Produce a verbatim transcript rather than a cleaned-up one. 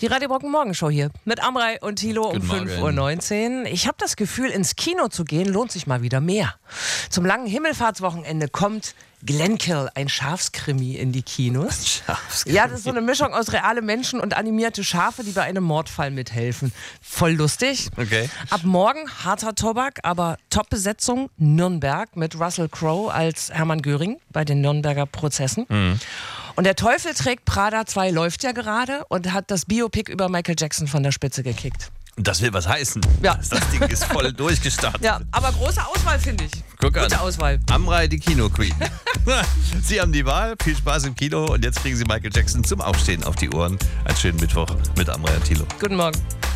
Die Radio Brocken Morgenshow hier mit Amrei und Thilo um fünf Uhr neunzehn. Ich habe das Gefühl, ins Kino zu gehen lohnt sich mal wieder mehr. Zum langen Himmelfahrtswochenende kommt Glenkill, ein Schafskrimi, in die Kinos. Schafskrimi. Ja, das ist so eine Mischung aus reale Menschen und animierte Schafe, die bei einem Mordfall mithelfen. Voll lustig. Okay. Ab morgen harter Tobak, aber Top-Besetzung Nürnberg mit Russell Crowe als Hermann Göring bei den Nürnberger Prozessen. Mhm. Und der Teufel trägt Prada zwei läuft ja gerade und hat das Biopic über Michael Jackson von der Spitze gekickt. Das will was heißen. Ja. Das Ding ist voll durchgestartet. Ja, aber große Auswahl, finde ich. Guck an. Gute Auswahl. Amrei, die Kino-Queen. Sie haben die Wahl. Viel Spaß im Kino. Und jetzt kriegen Sie Michael Jackson zum Aufstehen auf die Ohren. Einen schönen Mittwoch mit Amrei und Thilo. Guten Morgen.